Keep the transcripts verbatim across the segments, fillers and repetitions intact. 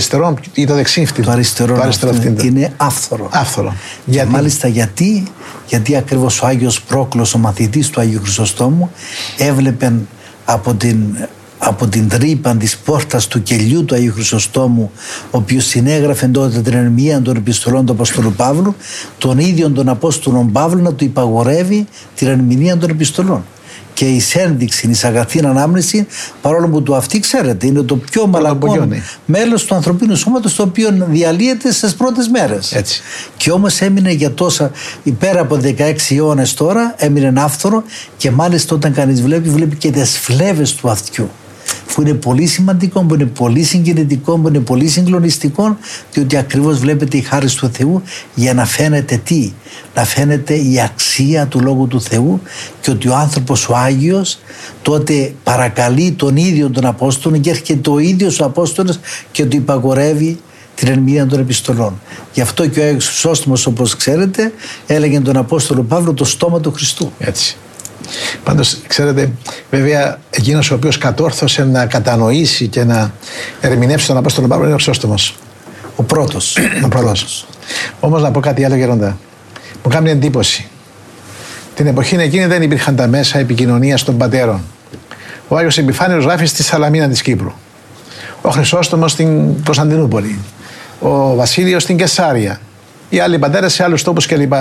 αριστερό ή το δεξίφτη. Το αριστερό, το αριστερό είναι άφθορο. άφθορο. Γιατί? Και μάλιστα γιατί, γιατί ακριβώς ο Άγιος Πρόκλος, ο μαθητής του Αγίου Χρυσοστόμου, έβλεπε από την, από την τρύπα της πόρτας του κελιού του Αγίου Χρυσοστόμου, ο οποίος συνέγραφε τότε την ερμηνεία των επιστολών του Απόστολου Παύλου, τον ίδιο τον Απόστολο Παύλου να του υπαγορεύει την ερμηνεία των επιστολών. Και η ένδειξη, η αγαθή ανάμνηση, παρόλο που το αυτή, ξέρετε, είναι το πιο μαλακό μέλος του ανθρωπίνου σώματος, το οποίο διαλύεται στις πρώτες μέρες. Έτσι. Και όμως έμεινε για τόσα, πέρα από δεκαέξι αιώνες τώρα, έμεινε άφθορο, και μάλιστα όταν κανείς βλέπει, βλέπει και τις φλέβες του αυτιού, που είναι πολύ σημαντικό, που είναι πολύ συγκινητικό, που είναι πολύ συγκλονιστικό, διότι ακριβώς βλέπετε η χάρις του Θεού για να φαίνεται τι, να φαίνεται η αξία του Λόγου του Θεού, και ότι ο άνθρωπος ο Άγιος τότε παρακαλεί τον ίδιο τον Απόστολο, και έρχεται ο ίδιος ο Απόστολος και του υπαγορεύει την ερμηνεία των επιστολών. Γι' αυτό και ο Άγιος Χρυσόστομος, όπως ξέρετε, έλεγε τον Απόστολο Παύλο το στόμα του Χριστού. Έτσι. Πάντως, ξέρετε, βέβαια, εκείνος ο οποίος κατόρθωσε να κατανοήσει και να ερμηνεύσει τον Απόστολο Παύλο είναι ο Χρυσόστομος. Ο πρώτος. Ο πρώτος. Όμως να πω κάτι άλλο, Γέροντα. Μου κάνει εντύπωση. Την εποχή εκείνη δεν υπήρχαν τα μέσα επικοινωνίας των πατέρων. Ο Άγιος Επιφάνιος γράφει στη Σαλαμίνα της Κύπρου. Ο Χρυσόστομος στην Κωνσταντινούπολη. Ο Βασίλειος στην Κεσάρια. Οι άλλοι πατέρες σε άλλους τόπους κλπ.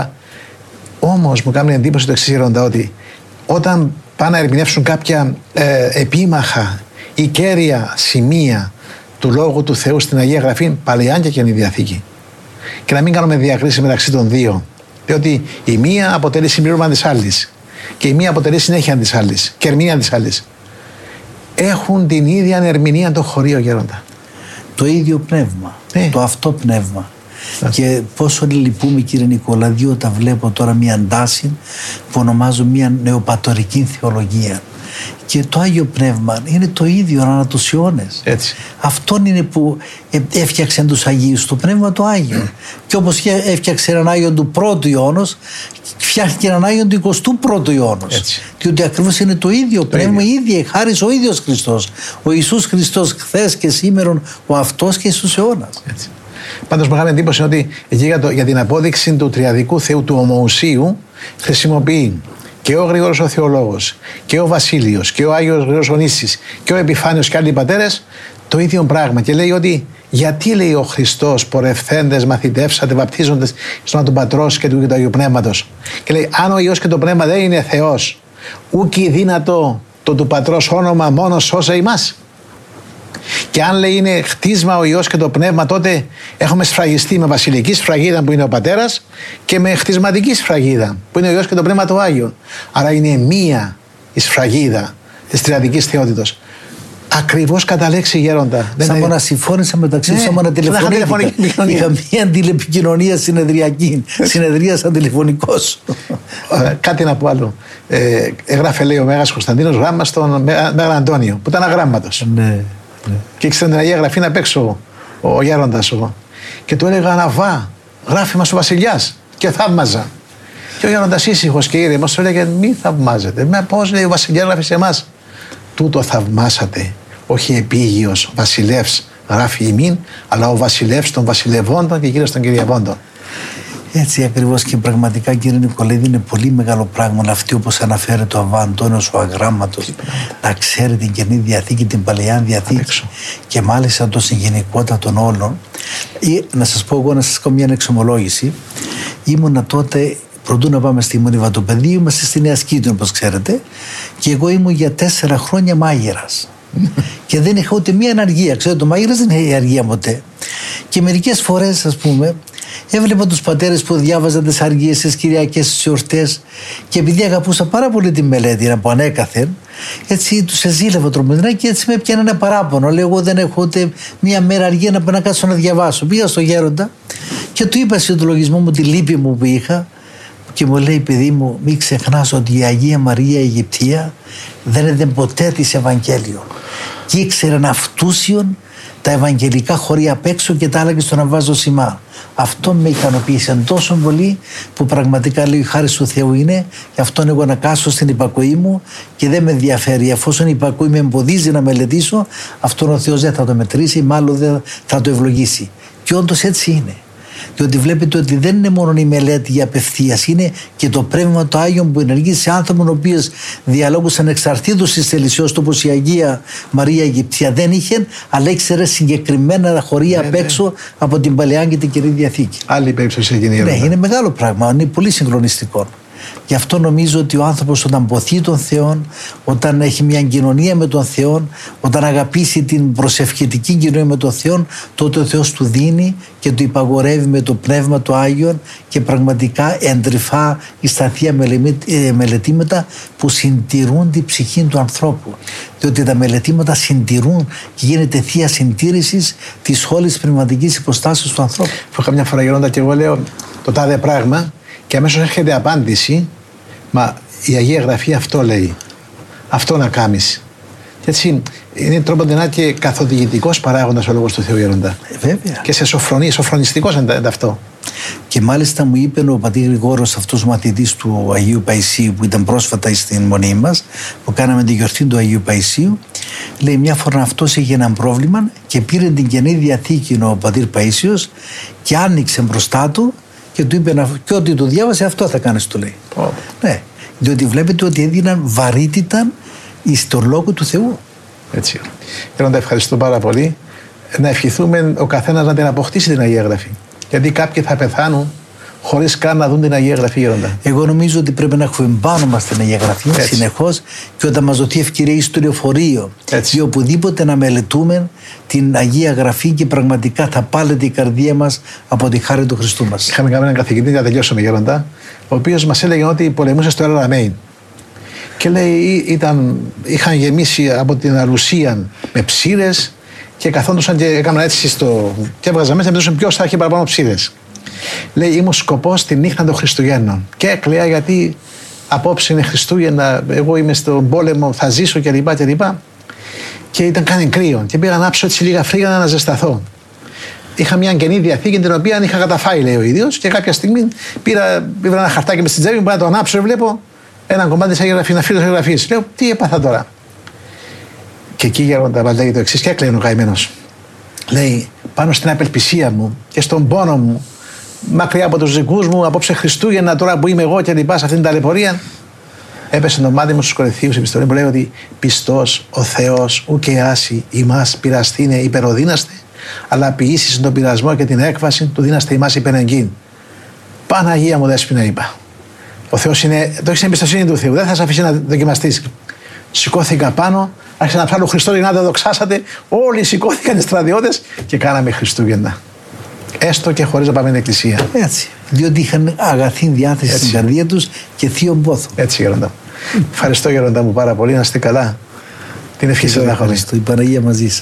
Όμως μου κάνει εντύπωση το εξής, Γέροντα, ότι όταν πάνε να ερμηνεύσουν κάποια ε, επίμαχα ή κέρια σημεία του Λόγου του Θεού στην Αγία Γραφή, Παλαιά και Καινή Διαθήκη, και να μην κάνουμε διακρίση μεταξύ των δύο, διότι η μία αποτελεί συμπλήρωμα της άλλης και η μία αποτελεί συνέχεια της άλλης και ερμηνεία της άλλης, έχουν την ίδια ερμηνεία το χωρίο, Γέροντα. Το ίδιο πνεύμα, ε. το αυτό πνεύμα. Yeah. Και πόσο λυπούμε, κύριε Νικολαδίου, όταν βλέπω τώρα μια τάση που ονομάζω μια νεοπατορική θεολογία. Και το Άγιο Πνεύμα είναι το ίδιο ανά τους αιώνες. Αυτόν είναι που έφτιαξε τους Αγίους, το Πνεύμα το Άγιο. Mm. Και όπως έφτιαξε έναν Άγιο του πρώτου αιώνος, φτιάχνει και έναν Άγιο του εικοστού πρώτου αιώνος. Διότι ακριβώς είναι το ίδιο το Πνεύμα, ίδιο. ίδια χάρις ο ίδιος Χριστός. Ο Ιησούς Χριστός χθες και σήμερον, ο αυτός και στους αιώνας. Πάντως μεγάλη εντύπωση είναι ότι εκεί για, το, για την απόδειξη του τριαδικού Θεού, του ομοουσίου, χρησιμοποιεί και ο Γρηγόρος ο Θεολόγος και ο Βασίλειος και ο Άγιος Γρηγόρος ο Νήσης και ο Επιφάνιος και άλλοι πατέρες το ίδιο πράγμα, και λέει ότι γιατί, λέει, ο Χριστός πορευθέντες μαθητεύσατε βαπτίζοντες στον του Πατρός και του, και του Αγίου Πνεύματος, και λέει αν ο Υιός και το Πνεύμα δεν είναι Θεός, ούκι δύνατο το του Πατρός όνομα μόνος σώσε ημάς. Και αν, λέει, είναι χτίσμα ο Υιός και το Πνεύμα, τότε έχουμε σφραγιστεί με βασιλική σφραγίδα που είναι ο Πατέρας και με χτισματική σφραγίδα που είναι ο Υιός και το Πνεύμα το Άγιο. Άρα είναι μία η σφραγίδα της τριαδικής θεότητος. Ακριβώς κατά λέξη, Γέροντα. Σαν είναι... να συμφώνησα μεταξύ τους, ναι, τηλεφωνική. Είχα μία τηλεπικοινωνία συνεδριακή. Συνεδρίασα τηλεφωνικός. Κάτι να πω άλλο. Ε, έγραφε, λέει, ο Μέγας Κωνσταντίνος γράμμα στον Μέγα Αντώνιο, που ήταν αγράμματος. Ναι. Ναι. Και ήξερε την Αγία Γραφή να παίξω ο, ο Γέροντας εγώ. Και του έλεγα Αναβά, γράφει μας ο Βασιλιάς. Και θαύμαζα. Και ο Γέροντας ήσυχος και ήρεμος του έλεγε μη θαυμάζετε. Με πώς, λέει, ο Βασιλιάς γράφει σε εμάς. Τούτο θαυμάσατε. Όχι επίγειος βασιλεύς γράφει ημίν, αλλά ο βασιλεύς των βασιλευόντων και κύριος των κυριευόντων. Έτσι ακριβώς, και πραγματικά, κύριε Νικολαίδη, είναι πολύ μεγάλο πράγμα αυτή, όπως αναφέρεται ο Αββά Αντώνιος ο Αγράμματος, να ξέρει την Καινή Διαθήκη, την Παλαιά Διαθήκη και μάλιστα το συγγενικότατον όλων. Ή, να σας πω εγώ, να σας κάνω μια εξομολόγηση. Ήμουνα τότε, πρωτού να πάμε στη Μονιβατοπεδίου, είμαστε στη Νέα Σκήτων, όπως ξέρετε, και εγώ ήμουν για τέσσερα χρόνια μάγειρας. Και δεν είχα ούτε μία αναργία. Ξέρετε, το μάγειρας δεν έχει αργία ποτέ. Και μερικές φορές, ας πούμε, έβλεπα τους πατέρες που διάβαζαν τις αργίες στις Κυριακές, στις εορτές, και επειδή αγαπούσα πάρα πολύ τη μελέτη από ανέκαθεν, έτσι τους εζήλευα τρομερά και έτσι με έπιανε ένα παράπονο. Λέω, εγώ δεν έχω ούτε μία μέρα αργία να, να κάτσω να διαβάσω. Πήγα στο Γέροντα και του είπα στον λογισμό μου τη λύπη μου που είχα, και μου λέει, παιδί μου, μην ξεχνάς ότι η Αγία Μαρία Αιγυπτία δεν έδινε ποτέ της Ευαγγέλιο. Και ήξερε αυτούσιον τα ευαγγελικά χωρί απ' έξω και τα άλλα στο να βάζω σημά. Αυτό με ικανοποίησε τόσο πολύ που πραγματικά λέει: η χάρη του Θεού είναι, γι' αυτόν εγώ να κάσω στην υπακοή μου και δεν με ενδιαφέρει. Εφόσον η υπακοή με εμποδίζει να μελετήσω, αυτόν ο Θεός δεν θα το μετρήσει, μάλλον δεν θα το ευλογήσει. Και όντως έτσι είναι. Διότι βλέπετε ότι δεν είναι μόνο η μελέτη για απευθείας, είναι και το πνεύμα του Άγιον που ενεργεί σε άνθρωπων οι οποίοι διαλόγουσαν εξαρτήτως της θελησιός του, όπως η Αγία Μαρία Αιγυπτία δεν είχε, αλλά ήξερε συγκεκριμένα χωρία ναι, απ' έξω ναι. από την Παλαιά και την Καινή Διαθήκη. Άλλη περίπτωση έγινε. Ναι, είναι μεγάλο πράγμα, είναι πολύ συγκλονιστικό. Γι' αυτό νομίζω ότι ο άνθρωπος όταν ποθεί τον Θεό, όταν έχει μια κοινωνία με τον Θεό, όταν αγαπήσει την προσευχητική κοινωνία με τον Θεό, τότε ο Θεός του δίνει και του υπαγορεύει με το Πνεύμα του Άγιον και πραγματικά εντρυφά στα θεία μελετήματα που συντηρούν την ψυχή του ανθρώπου. Διότι τα μελετήματα συντηρούν και γίνεται θεία συντήρηση της όλης πνευματικής υποστάσεως του ανθρώπου. Έχω καμιά φορά γερόντα και εγώ λέω το τάδε πράγμα. Και αμέσως έρχεται απάντηση, μα η Αγία Γραφή αυτό λέει, αυτό να κάνεις. Και έτσι είναι τρόποντινά και καθοδηγητικός παράγοντας ο Λόγος του Θεού Γέροντα. Βέβαια. Και σε σοφρονεί, σοφρονιστικός είναι αυτό. Και μάλιστα μου είπε ο πατήρ Γρηγόρος, αυτός μαθητής του Αγίου Παϊσίου που ήταν πρόσφατα στην μονή μας, που κάναμε τη γιορτή του Αγίου Παϊσίου, λέει μια φορά αυτός είχε ένα πρόβλημα και πήρε την Καινή Διαθήκη ο πατήρ Παΐσιος και άνοιξε μπροστά του. Και του είπε και ό,τι του διάβασε αυτό θα κάνεις, του λέει. Oh. Ναι, διότι βλέπετε ότι έδιναν βαρύτητα στο Λόγο του Θεού. Έτσι. Θέλω να τα ευχαριστώ πάρα πολύ. Να ευχηθούμε ο καθένας να την αποκτήσει την Αγία Γραφή. Γιατί κάποιοι θα πεθάνουν χωρίς καν να δουν την Αγία Γραφή, Γέροντα. Εγώ νομίζω ότι πρέπει να έχουμε πάνω μας την Αγία Γραφή συνεχώς και όταν μας δοθεί ευκαιρία ή στο λεωφορείο ή οπουδήποτε να μελετούμε την Αγία Γραφή και πραγματικά θα πάλεται η καρδία μας από τη χάρη του Χριστού μας. Είχαμε κάνει έναν καθηγητή, να τελειώσουμε, Γέροντα, ο οποίος μας έλεγε ότι πολεμούσε στο Ελαραμέιν. Και λέει, ήταν, είχαν γεμίσει από την Αρουσία με ψήρες και καθόντουσαν και έκαναν έτσι στο. Και έβγαζαν μέσα, μετούσαν ποιος θα έχει παραπάνω ψήρες. Λέει, ήμουν σκοπός τη νύχτα των Χριστουγέννων. Και έκλαια γιατί απόψε είναι Χριστούγεννα, εγώ είμαι στον πόλεμο, θα ζήσω κλπ. Και, και, και ήταν κάνει κρύο. Και πήγα να άψω έτσι λίγα φρύγα να ζεσταθώ. Είχα μια Καινή Διαθήκη την οποία είχα καταφάει, λέει ο ίδιος, και κάποια στιγμή πήρα, πήρα ένα χαρτάκι με στην τσέπη μου, να το ανάψω, βλέπω ένα κομμάτι της Αγίας Γραφής, ένα φύλλο της Αγίας Γραφής. Λέω, τι έπαθα τώρα. Και εκεί Γέροντα λέγει το εξής, και έκλαιγε ο καημένος. Λέει, πάνω στην απελπισία μου και στον πόνο μου, μακριά από τους δικούς μου, απόψε Χριστούγεννα, τώρα που είμαι εγώ και λοιπά σε αυτήν την ταλαιπωρία, έπεσε το μάτι μου στους Κορινθίους επιστολή που λέει ότι πιστός ο Θεός ουκε άσει ημάς πειραστήνε υπεροδύναστε, αλλά ποιήσεις τον πειρασμό και την έκβαση του δίναστε ημάς υπενεγγύν. Παναγία μου Δέσποινα, είπα. Ο Θεός είναι, το έχεις εμπιστοσύνη του Θεού, δεν θα σε αφήσει να δοκιμαστείς. Σηκώθηκα πάνω, άρχισα να ψάλω Χριστούγεννα, δεν δοξάσατε. Όλοι σηκώθηκαν οι στρατιώτες και κάναμε Χριστούγεννα. Έστω και χωρίς να πάμε στην εκκλησία. Έτσι. Διότι είχαν αγαθή διάθεση Έτσι. στην καρδία τους και θείο πόθο. Έτσι, Γέροντα. Ευχαριστώ, Γέροντα μου, πάρα πολύ. Να είστε καλά. Την ευχή σας να έχουμε. Η Παναγία μαζί σας.